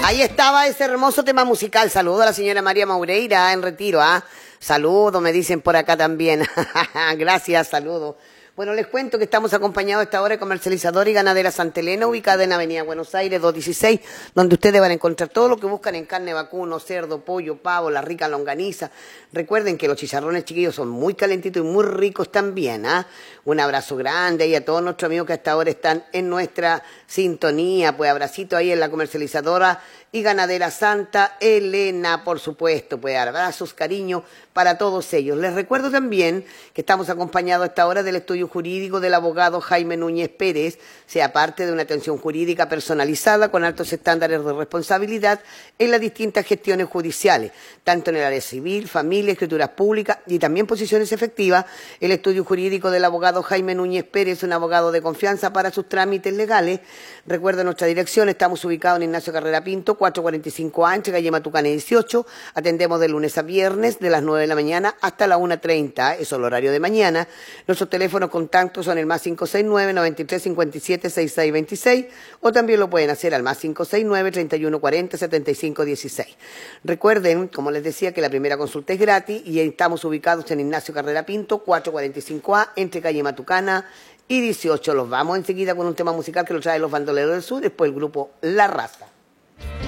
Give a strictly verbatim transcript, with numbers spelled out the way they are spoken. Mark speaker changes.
Speaker 1: Ahí estaba ese hermoso tema musical. Saludo a la señora María Maureira en retiro, ¿ah? Saludo, me dicen por acá también. Gracias, saludo. Bueno, les cuento que estamos acompañados a esta hora de Comercializadora y Ganadera Santa Elena, ubicada en Avenida Buenos Aires doscientos dieciséis, donde ustedes van a encontrar todo lo que buscan en carne vacuno, cerdo, pollo, pavo, la rica longaniza. Recuerden que los chicharrones chiquillos son muy calentitos y muy ricos también, ¿ah? Un abrazo grande y a todos nuestros amigos que hasta ahora están en nuestra sintonía. Pues abracito ahí en la Comercializadora y Ganadera Santa Elena, por supuesto. Pues abrazos, cariño para todos ellos. Les recuerdo también que estamos acompañados a esta hora del estudio jurídico del abogado Jaime Núñez Pérez, sea parte de una atención jurídica personalizada con altos estándares de responsabilidad en las distintas gestiones judiciales, tanto en el área civil, familia, escrituras públicas y también posiciones efectivas. El estudio jurídico del abogado Jaime Núñez Pérez, un abogado de confianza para sus trámites legales. Recuerda nuestra dirección, estamos ubicados en Ignacio Carrera Pinto, cuatrocientos cuarenta y cinco A, entre calle Matucane dieciocho. Atendemos de lunes a viernes, de las nueve de la mañana hasta la una treinta, eso es el horario de mañana. Nuestros teléfonos contactos son el más cinco seis nueve, noventa y tres cincuenta y siete, sesenta y seis veintiséis, o también lo pueden hacer al más cinco seis nueve, treinta y uno cuarenta, setenta y cinco dieciséis. Recuerden, como les decía, que la primera consulta es gratis y estamos ubicados en Ignacio Carrera Pinto, cuatrocientos cuarenta y cinco A, entre calle Matucana y dieciocho. Los vamos enseguida con un tema musical que lo trae los Bandoleros del Sur, después el grupo La Raza.